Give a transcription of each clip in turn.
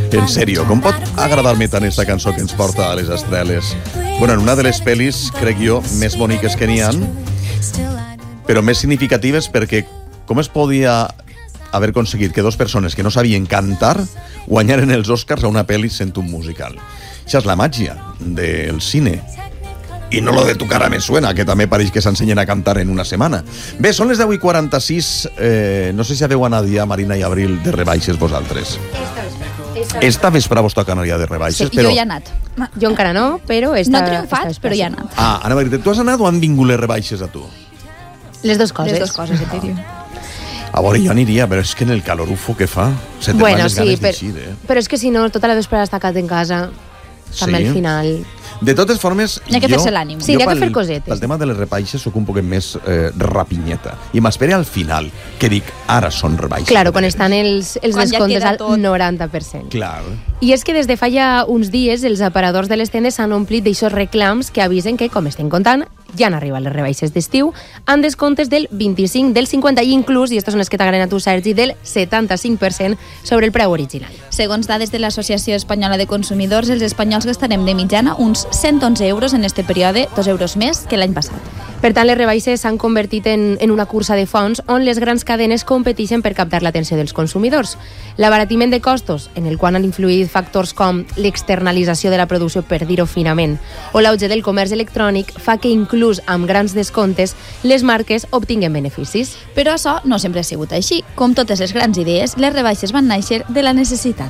En sèrio, com pot agradar-me tant esta cançó que ens porta a les estreles? Bueno, en una de les pel·lis, crec jo, més boniques que n'hi ha, però més significatives perquè com es podia haver aconseguit que dos persones que no sabien cantar guanyaren els Oscars a una pel·li sent un musical. Això és la màgia del cine. I no lo de tu cara me suena, que també pareix que s'ensenyen a cantar en una setmana. Bé, són les 10:46. No sé si haveu anat ja, Marina i Abril, de rebaixes vosaltres. Esta vespre vos toca anar ja de rebaixes, Sí, però... jo ja he anat. Jo encara no, però... No he triomfat, però ja he anat. Ah, Anna Marita, tu has anat o han vingut les rebaixes a tu? Les dues coses. Les dues coses, en sèrio. A veure, jo aniria, però és que en el calorufo que fa se te van les ganes d'eixir, però és que si no, tota la vesprada està quedat en casa, també al final... De totes formes, N'hi ha que fer-se l'ànim. Sí, n'hi ha que fer cosetes. Pel tema de les rebaixes soc un poc més rapinyeta. I m'espera al final, que dic, ara són rebaixes. Claro, quan estan els Quan ja descomptes queda al tot. 90%. Clar. I és que des de fa ja uns dies els aparadors de les tendes s'han omplit d'aixòs reclams que avisen que, com estem contant, ja han arribat les rebaixes d'estiu, amb descomptes del 25, del 50 i inclús, i aquestes són les que t'agraden a tu, Sergi, del 75% sobre el preu original. Segons dades de l'Associació Espanyola de Consumidors, els espanyols gastarem de mitjana uns 111 euros en este període, 2 euros més que l'any passat. Per tant, les rebaixes s'han convertit en una cursa de fons on les grans cadenes competeixen per captar l'atenció dels consumidors. L'abaratiment de costos, en el qual han influït factors com l'externalització de la producció, per dir-ho finament, o l'auge del comerç electrònic, fa que inclús amb grans descomptes les marques obtinguen beneficis. Però això no sempre ha sigut així. Com totes les grans idees, les rebaixes van néixer de la necessitat.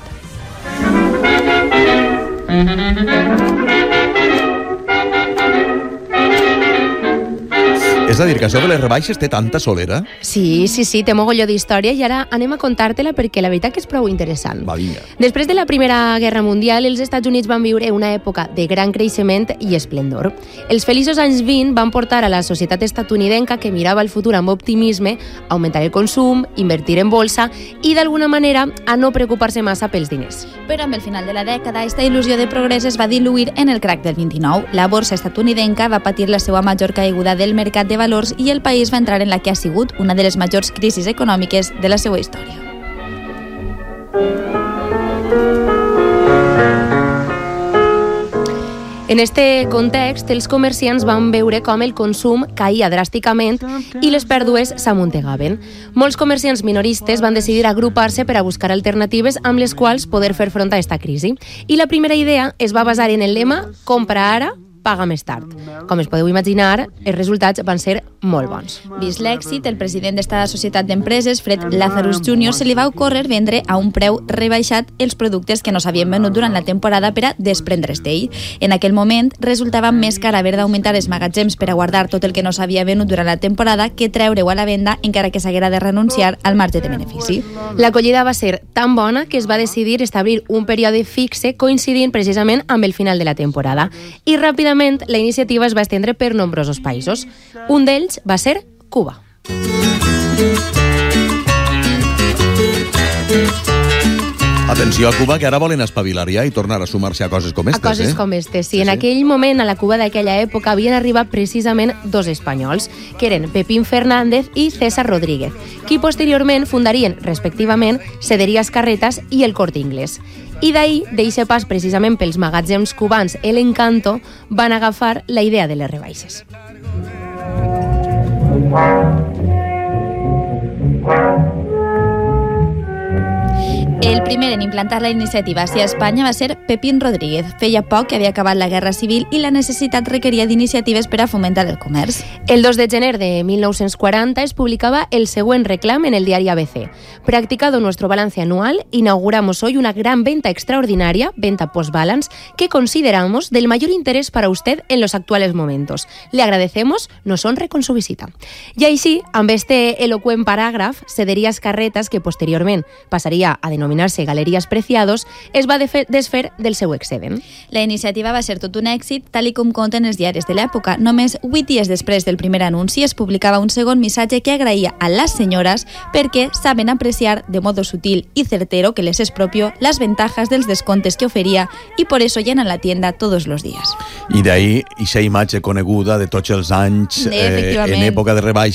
És a dir, que això de les rebaixes té tanta solera? Sí, té mogolló d'història i ara anem a contar-te-la perquè la veritat que és prou interessant. Va, vinga. Després de la Primera Guerra Mundial, els Estats Units van viure una època de gran creixement i esplendor. Els feliços anys 20 van portar a la societat estatunidenca, que mirava el futur amb optimisme, a augmentar el consum, invertir en bolsa i, d'alguna manera, a no preocupar-se massa pels diners. Però amb el final de la dècada, esta il·lusió de progrés es va diluir en el crac del 29. La borsa estatunidenca va patir la seva major caiguda del mercat de valors i el país va entrar en la que ha sigut una de les majors crisis econòmiques de la seva història. En este context, els comerciants van veure com el consum caïa dràsticament i les pèrdues s'amuntegaven. Molts comerciants minoristes van decidir agrupar-se per a buscar alternatives amb les quals poder fer front a esta crisi. I la primera idea es va basar en el lema «Compra ara, paga més tard». Com es podeu imaginar, els resultats van ser molt bons. Vist l'èxit, el president d'esta societat d'empreses, Fred Lazarus Jr., se li va ocórrer vendre a un preu rebaixat els productes que no s'havien venut durant la temporada per a desprendre's d'ell. En aquell moment, resultava més car haver d'augmentar els magatzems per a guardar tot el que no s'havia venut durant la temporada que treure-ho a la venda encara que s'haguera de renunciar al marge de benefici. L'acollida va ser tan bona que es va decidir establir un període fixe coincidint precisament amb el final de la temporada. I ràpidament la iniciativa es va estendre per nombrosos països. Un d'ells va ser Cuba. Atenció a Cuba, que ara volen espavilar ja i tornar a sumar-se a coses com estes. A coses com estes, sí. En aquell moment, a la Cuba d'aquella època, havien arribat precisament dos espanyols, que eren Pepín Fernández i César Rodríguez, qui posteriorment fundarien, respectivament, Cederías Carretas i el Corte Inglés. I d'ahir, d'eixe pas precisament pels magatzems cubans El Encanto, van agafar la idea de les rebaixes. El primer en implantar la iniciativa hacia Espanya va ser Pepín Rodríguez. Feia poc que havia acabat la Guerra Civil i la necessitat requeria d'iniciatives per a fomentar el comerç. El 2 de gener de 1940 es publicaba el següent reclam en el diario ABC. Practicado nuestro balance anual, inauguramos hoy una gran venta extraordinaria, venta post-balance, que consideramos del mayor interés para usted en los actuales momentos. Le agradecemos, nos honre con su visita. I així, amb este elocuent paràgraf, Cederías Carretas, que posteriorment passaria a denominar-se Galeries Preciados, es va desfer del seu excedent. La iniciativa va ser tot un èxit, tal i com conten els diaris de l'època. Només 8 dies després del primer anunci es publicava un segon missatge que agraïa a las señoras perquè saben apreciar de modo sutil y certero que les es propio las ventajas dels descontes que oferia y por eso llenan la tienda todos los días. I d'ahí, ixa imatge coneguda de tots els anys en època de rebaixes